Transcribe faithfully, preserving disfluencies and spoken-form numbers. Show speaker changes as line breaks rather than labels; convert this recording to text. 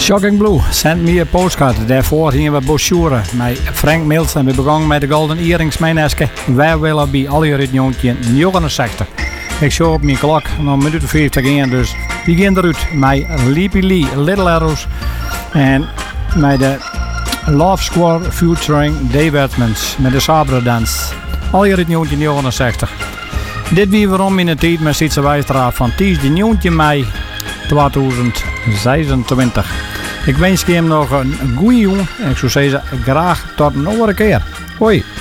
Shocking Blue, send me a postcard. Daarvoor gingen we brochure met Frank Mills en we begonnen met de Golden Earrings Mijneske. Wij willen bij al je negentien negenenzestig. Ik zie op mijn klok, nog een minuut of vijftig in, dus we gaan eruit met Leapy Lee, Little Arrows en met de Love Squad featuring Dave Edmonds met de Sabre Dance. Al je negentien negenenzestig. Dit wie waarom in de tijd met Stietse Wijstraat van de negentien mei tweeduizend zesentwintig. Ik wens je hem nog een goeie jongen en ik zou zeggen graag tot een andere keer. Hoi.